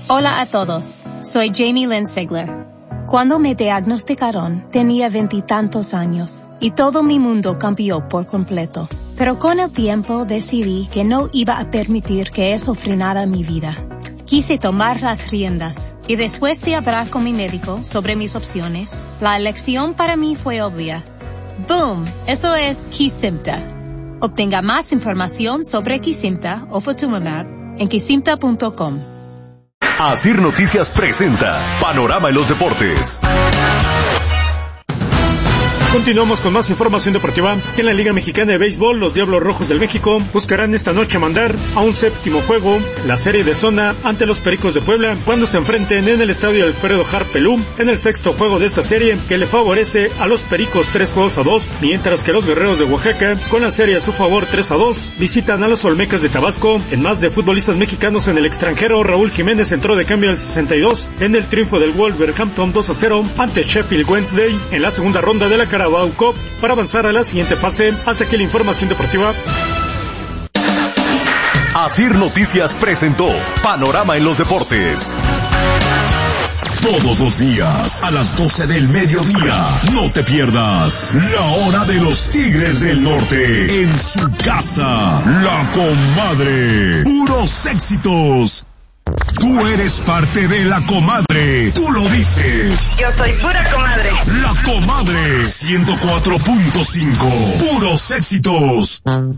Hola a todos, soy Jamie Lynn Sigler. Cuando me diagnosticaron, tenía 20 y tantos años, y todo mi mundo cambió por completo. Pero con el tiempo decidí que no iba a permitir que eso frenara mi vida. Quise tomar las riendas, y después de hablar con mi médico sobre mis opciones, la elección para mí fue obvia. ¡Boom! Eso es Kesimpta. Obtenga más información sobre Kesimpta o Ofatumumab en kesimpta.com. Asir Noticias presenta Panorama en los Deportes. Continuamos con más información deportiva. En la Liga Mexicana de Béisbol, los Diablos Rojos del México buscarán esta noche mandar a un séptimo juego la serie de zona ante los Pericos de Puebla cuando se enfrenten en el estadio Alfredo Harp Pelú en el sexto juego de esta serie que le favorece a los Pericos 3-2, mientras que los Guerreros de Oaxaca, con la serie a su favor 3-2, visitan a los Olmecas de Tabasco. En más de futbolistas mexicanos en el extranjero, Raúl Jiménez entró de cambio al 62 en el triunfo del Wolverhampton 2-0 ante Sheffield Wednesday en la segunda ronda de la Carabao Cup para avanzar a la siguiente fase. Hasta aquí la información deportiva. Asir Noticias presentó Panorama en los Deportes. Todos los días, a las 12 del mediodía, no te pierdas La Hora de los Tigres del Norte, en su casa, La Comadre. Puros éxitos. Tú eres parte de La Comadre, tú lo dices. Yo soy pura comadre. La Comadre, 104.5, puros éxitos.